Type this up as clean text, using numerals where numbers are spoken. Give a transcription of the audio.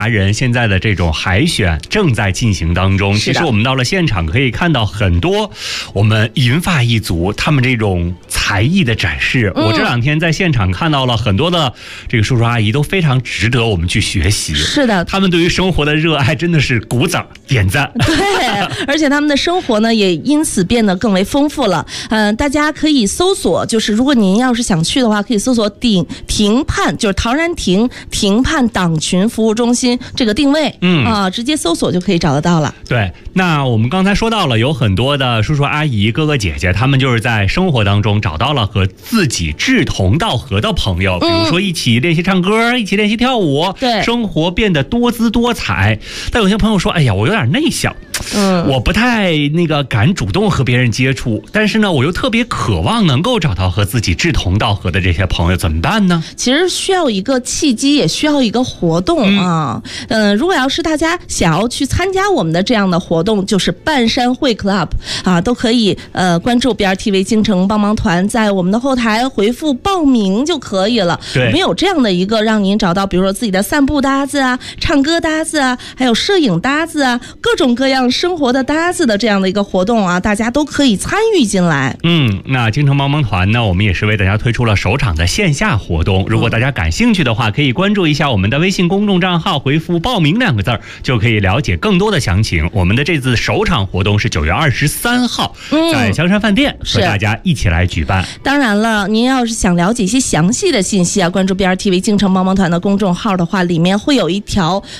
人现在的这种海选正在进行当中，其实我们到了现场可以看到很多我们银发一族他们这种才艺的展示。我这两天在现场看到了很多的这个叔叔阿姨，都非常值得我们去学习。 是的， 他们对于生活的热爱真的是鼓掌点赞。 对，而且他们的生活呢也因此变得更为丰富了。大家可以搜索，就是如果您要是想去的话，可以搜索停盼，就是陶然停盼党群服务中心这个定位，直接搜索就可以找得到了。 对，那我们刚才说到了，有很多的叔叔阿姨、哥哥姐姐，他们就是在生活当中找到了和自己志同道合的朋友，比如说一起练习唱歌，一起练习跳舞， 对， 生活变得多姿多彩。但有些朋友说，哎呀，我有点内向，我不太敢主动和别人接触，但是呢，我又特别渴望能够找到和自己志同道合的这些朋友，怎么办呢？ 其实需要一个契机，也需要一个活动啊。如果要是大家想要去参加我们的这样的活动，就是半山会 Club 啊，都可以关注 BRTV 京城帮忙团，在我们的后台回复报名就可以了。我们有这样的一个让您找到，比如说自己的散步搭子啊、唱歌搭子啊，还有摄影搭子啊，各种各样生活的搭子的这样的一个活动啊，大家都可以参与进来。 那京城帮忙团呢，我们也是为大家推出了首场的线下活动。如果大家感兴趣的话，可以关注一下我们的微信公众账号，回复报名2个字就可以了解更多的详情。我们的这次首场活动是9月23号，在香山饭店和大家一起来举办。 当然了，您要是想了解一些详细的信息啊，关注 BRTV 京城帮忙团的公众号的话，里面会有一条